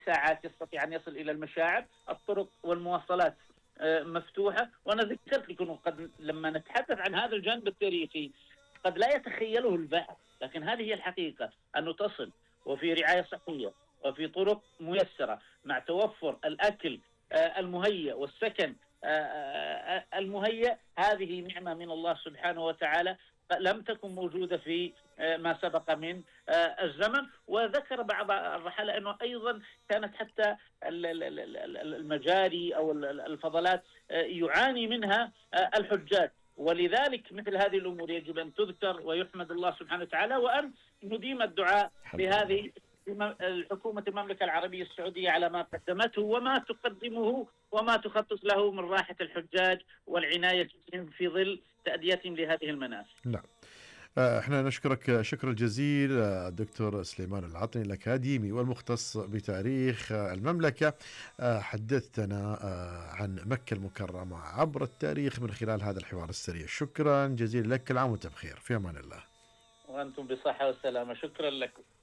ساعات يستطيع أن يصل إلى المشاعر. الطرق والمواصلات مفتوحة. وأنا ذكرت لكم قد لما نتحدث عن هذا الجانب التاريخي قد لا يتخيله البعض، لكن هذه هي الحقيقة، أنه تصل وفي رعاية صحية وفي طرق ميسرة مع توفر الأكل المهيأ والسكن المهيأ. هذه نعمة من الله سبحانه وتعالى لم تكن موجودة في ما سبق من الزمن. وذكر بعض الرحلة أنه أيضا كانت حتى المجاري أو الفضلات يعاني منها الحجاج، ولذلك مثل هذه الأمور يجب أن تذكر ويحمد الله سبحانه وتعالى، وأن نديم الدعاء بهذه الحكومة المملكة العربية السعودية على ما قدمته وما تقدمه وما تخطط له من راحة الحجاج والعناية بهم في ظل تأديتهم لهذه المناسك. نعم. احنا نشكرك شكر الجزيل الدكتور سليمان العطني الأكاديمي والمختص بتاريخ المملكة. حدثتنا عن مكة المكرمة عبر التاريخ من خلال هذا الحوار السريع. شكرا جزيلا لك، العام وانت بخير، في أمان الله. وأنتم بصحة والسلامة. شكرا لكم.